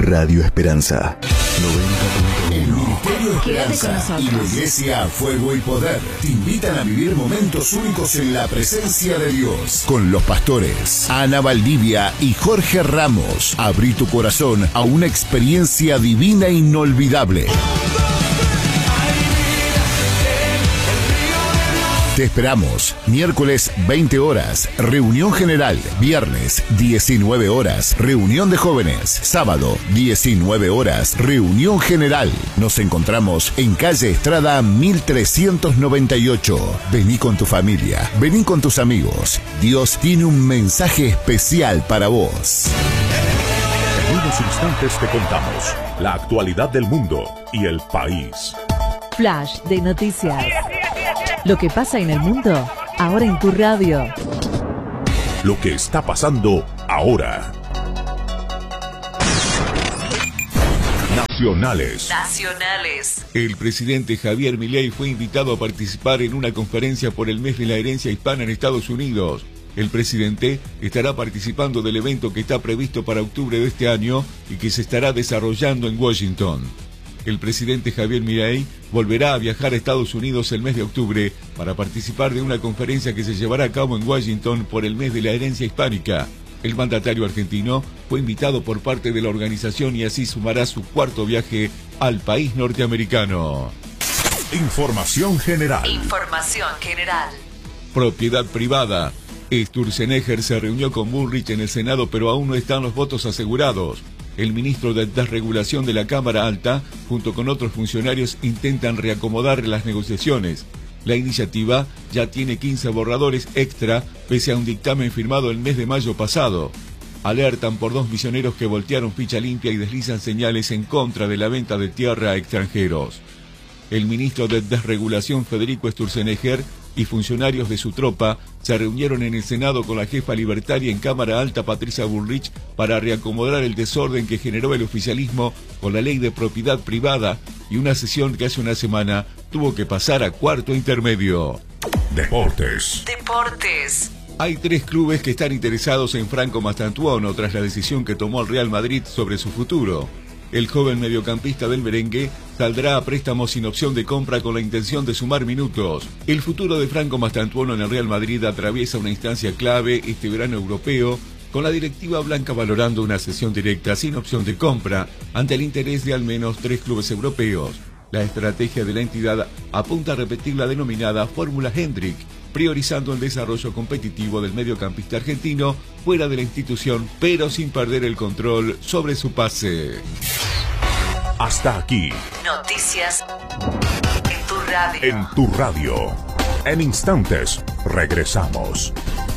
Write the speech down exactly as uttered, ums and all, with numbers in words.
Radio Esperanza noventa punto uno. El Ministerio de Esperanza y la Iglesia Fuego y Poder te invitan a vivir momentos únicos en la presencia de Dios con los pastores Ana Valdivia y Jorge Ramos. Abrí tu corazón a una experiencia divina e inolvidable. Te esperamos. Miércoles veinte horas, reunión general. Viernes diecinueve horas, reunión de jóvenes. Sábado diecinueve horas, reunión general. Nos encontramos en calle Estrada mil trescientos noventa y ocho. Vení con tu familia, vení con tus amigos. Dios tiene un mensaje especial para vos. En unos instantes te contamos la actualidad del mundo y el país. Flash de noticias. Lo que pasa en el mundo, ahora en tu radio. Lo que está pasando ahora. Nacionales. Nacionales. El presidente Javier Milei fue invitado a participar en una conferencia por el mes de la herencia hispana en Estados Unidos. El presidente estará participando del evento que está previsto para octubre de este año y que se estará desarrollando en Washington. El presidente Javier Milei volverá a viajar a Estados Unidos el mes de octubre para participar de una conferencia que se llevará a cabo en Washington por el mes de la herencia hispánica. El mandatario argentino fue invitado por parte de la organización y así sumará su cuarto viaje al país norteamericano. Información general. Información general. Propiedad privada. Sturzenegger se reunió con Bullrich en el Senado, pero aún no están los votos asegurados. El ministro de Desregulación de la Cámara Alta, junto con otros funcionarios, intentan reacomodar las negociaciones. La iniciativa ya tiene quince borradores extra, pese a un dictamen firmado el mes de mayo pasado. Alertan por dos misioneros que voltearon ficha limpia y deslizan señales en contra de la venta de tierra a extranjeros. El ministro de Desregulación, Federico Sturzenegger, y funcionarios de su tropa se reunieron en el Senado con la jefa libertaria en Cámara Alta, Patricia Bullrich, para reacomodar el desorden que generó el oficialismo con la ley de propiedad privada y una sesión que hace una semana tuvo que pasar a cuarto intermedio. Deportes. Deportes. Hay tres clubes que están interesados en Franco Mastantuono tras la decisión que tomó el Real Madrid sobre su futuro. El joven mediocampista del merengue saldrá a préstamo sin opción de compra con la intención de sumar minutos. El futuro de Franco Mastantuono en el Real Madrid atraviesa una instancia clave este verano europeo, con la directiva blanca valorando una cesión directa sin opción de compra ante el interés de al menos tres clubes europeos. La estrategia de la entidad apunta a repetir la denominada Fórmula Hendrick, priorizando el desarrollo competitivo del mediocampista argentino fuera de la institución, pero sin perder el control sobre su pase. Hasta aquí. Noticias en tu radio. En tu radio. En instantes regresamos.